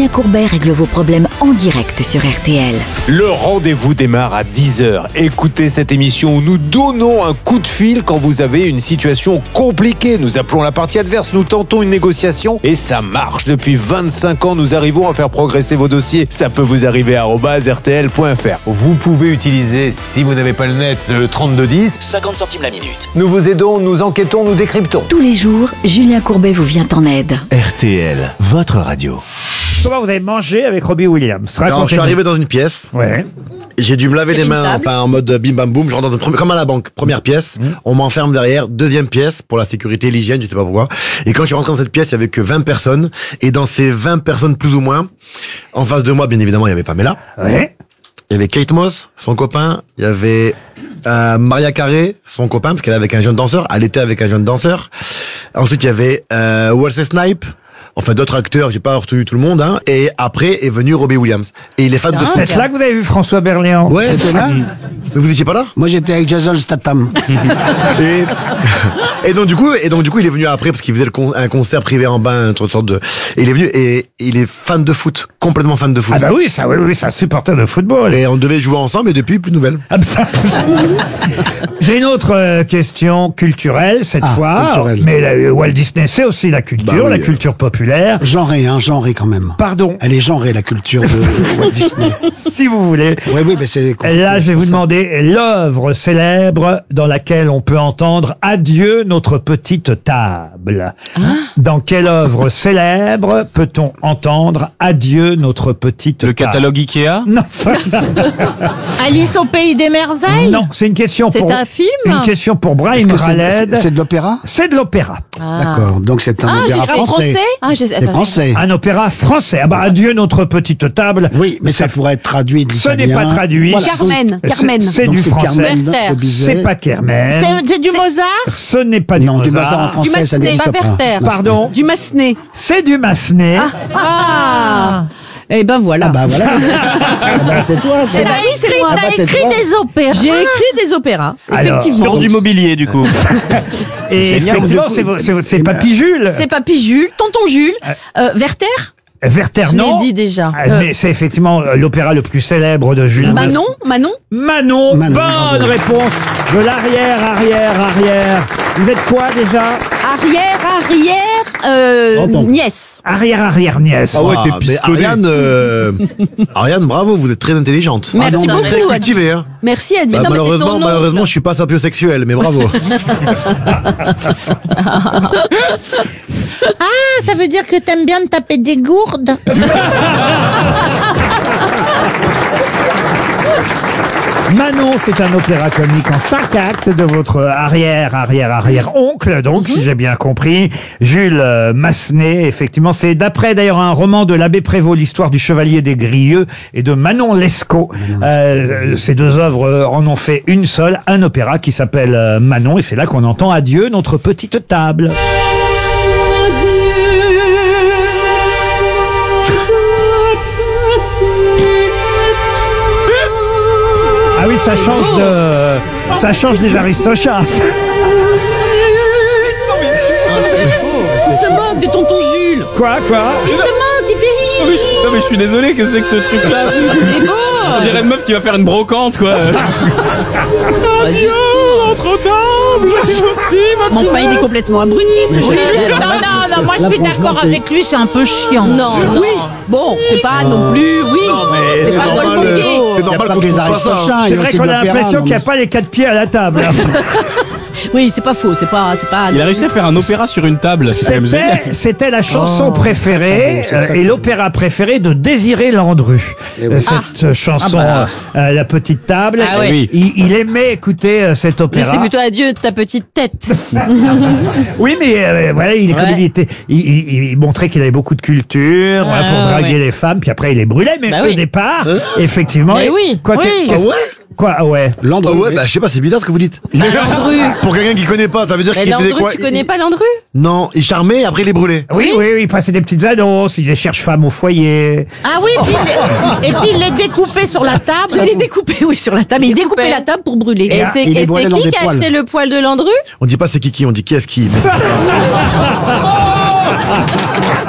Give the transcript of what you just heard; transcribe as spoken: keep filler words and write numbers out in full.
Julien Courbet règle vos problèmes en direct sur R T L. Le rendez-vous démarre à dix heures. Écoutez cette émission où nous donnons un coup de fil quand vous avez une situation compliquée. Nous appelons la partie adverse, nous tentons une négociation et ça marche. Depuis vingt-cinq ans, nous arrivons à faire progresser vos dossiers. Ça peut vous arriver à arobase r t l point f r. Vous pouvez utiliser, si vous n'avez pas le net, le trente-deux dix. cinquante centimes la minute. Nous vous aidons, nous enquêtons, nous décryptons. Tous les jours, Julien Courbet vous vient en aide. R T L, votre radio. Comment vous avez mangé avec Robbie Williams? Alors, je suis arrivé dans une pièce. Ouais. J'ai dû me laver les mains, enfin en mode bim bam boum. Je rentre dans une première, comme à la banque. Première pièce, mmh. On m'enferme derrière. Deuxième pièce pour la sécurité, l'hygiène, je sais pas pourquoi. Et quand je suis rentré dans cette pièce, il y avait que vingt personnes. Et dans ces vingt personnes plus ou moins, en face de moi, bien évidemment, il y avait Pamela. Ouais. Il y avait Kate Moss, son copain. Il y avait euh, Maria Carey, son copain, parce qu'elle est avec un jeune danseur. Elle était avec un jeune danseur. Ensuite, il y avait euh, Wesley Snipes. Enfin, d'autres acteurs, j'ai pas retenu tout le monde, hein. Et après est venu Robbie Williams. Et il est fan de ce C'est là que vous avez vu François Berléand? Ouais, C'était là. mais vous étiez pas là? Moi, j'étais avec Jason Statham. et, et donc du coup, et donc du coup, il est venu après parce qu'il faisait le con, un concert privé en bas, une sorte de. Et il est venu et il est fan de foot, complètement fan de foot. Ah bah oui, ça, oui, oui, c'est un supporter de football. Et on devait jouer ensemble, et depuis, plus de nouvelles. Ah bah. J'ai une autre euh, question culturelle cette Ah, fois. culturelle. Mais la- Walt Disney, c'est aussi la culture, Bah oui, la euh. culture populaire. Genrée, hein, genrée quand même. Pardon, Elle est genrée, la culture de Walt Disney. si vous voulez. Oui, oui, mais c'est... Là, je vais vous ça. demander l'œuvre célèbre dans laquelle on peut entendre « Adieu notre petite table ». Dans quelle œuvre célèbre peut-on entendre « Adieu notre petite Le table » catalogue Ikea? Non, Alice au pays des merveilles. non, c'est une question C'est pour... un film? Une question pour Est-ce Brahim que c'est- Khaled. c'est c'est de l'opéra? C'est de l'opéra. D'accord, donc c'est un Ah, opéra j'ai- français. français Ah, je- C'est attendez. français. Un opéra français. Ah bah, Adieu notre petite table. Oui, mais ça C'est- pourrait être traduit de Ce n'est l'italien. pas traduit. Voilà. Carmen, C'est- Carmen. C'est Donc du c'est français. Carmen Werther. de Bizet. C'est pas Carmen. C'est c'est du Mozart. Ce n'est pas du Non, du Mozart. Mozart en Du français, ça Massenet, n'existe pas pas. Werther. Pardon. Du Massenet. C'est du Massenet. Ah, Eh ben voilà. Ah bah voilà. Ah bah, c'est toi, Elle c'est... a écrit, Ah bah, t'as c'est écrit toi. des opéras. J'ai écrit des opéras, Alors, effectivement. Sur du mobilier, du coup. Et Génial. effectivement, Du coup, c'est vo- c'est vo- c'est eh ben, Papy Jules. C'est Papy Jules, Tonton Jules, euh, Werther, Werther, je l'ai non. dit déjà. Ah, Euh, Mais c'est effectivement euh, l'opéra le plus célèbre de Jules. Manon, Manon. Manon. Manon, Bonne bravo. réponse de l'arrière, arrière, arrière. Vous êtes quoi déjà? Arrière, arrière, euh, Tonton. nièce. Arrière, arrière, nièce. Ah ouais, t'es mais pistonné. Ariane, euh, Ariane, bravo, vous êtes très intelligente. Merci non, beaucoup. Très Adi. cultivée, hein. Merci Adi. Bah, Non, mais c'est malheureusement, ton nom. malheureusement, je suis pas sapiosexuel, mais bravo. Ah, ça veut dire que t'aimes bien te taper des gourdes. Manon, c'est un opéra comique en cinq actes de votre arrière, arrière, arrière oncle, donc, si j'ai bien compris. Jules euh, Massenet, effectivement. C'est d'après, d'ailleurs, un roman de l'abbé Prévost, l'histoire du chevalier des Grieux, et de Manon Lescaut. Euh, ces deux œuvres euh, en ont fait une seule, un opéra qui s'appelle euh, Manon, et c'est là qu'on entend Adieu notre petite table. Ah oui, ça change de, ça change des Aristochats. Il se moque de Tonton Jules. Quoi, quoi? Il se moque, il fait Non mais, je, non, mais je suis désolé, que c'est que ce truc-là? C'est beau. On dirait une meuf qui va faire une brocante, quoi. Adieu, notre table, j'arrive aussi, notre Mais enfin, il est complètement abruti, ce Jules. Non, non, non, moi je Là, suis franchement, d'accord t'es- avec lui, c'est un peu chiant. Non, non. Oui. Bon, c'est pas non plus, oui. mais C'est c'est pas normal, Paul Bouquet. c'est Il y a normal pas qu'on que les trouve pas ça. Aristochats. C'est il y a vrai aussi qu'on de a l'opéra, l'impression non, qu'il n'y a mais- pas les quatre pieds à la table. Oui, c'est pas faux, c'est pas, c'est pas. Il a réussi à faire un opéra sur une table, c'est quand même génial. C'était, c'était la chanson Oh, préférée c'est euh, très et cool. l'opéra préféré de Désiré Landru. Eh oui. Euh, Cette euh, chanson, Ah bah. euh, La Petite Table. Ah ouais. Oui. il, il aimait écouter euh, cet Mais opéra. c'est plutôt adieu de ta petite tête. Oui, mais euh, voilà, il, est comme Ouais. il, était, il, il- il montrait qu'il avait beaucoup de culture voilà, pour Ah, draguer ouais. les femmes, puis après il les brûlait. Mais Bah au oui. départ, effectivement, Mais et- oui. quoi, Oui. qu'est-ce- Ah ouais quoi, ah ouais. Ah Landru, ouais, bah je sais pas, c'est bizarre ce que vous dites. Landru. Pour quelqu'un qui connaît pas, ça veut dire Mais qu'il faisait Landru, quoi? tu connais Il- pas Landru? Non, il charmait, après il est brûlé. Oui, oui, oui, il passait des petites annonces, il disait cherche femme au foyer. Ah oui, puis il est- et puis il les découpait sur la table. Je l'ai découpé, oui, sur la table. Il découpait la table pour brûler. Et c'est- il est et brûlé c'est dans qui des qui a poils. acheté le poil de Landru? On dit pas c'est qui qui, on dit qui est-ce qui. mais-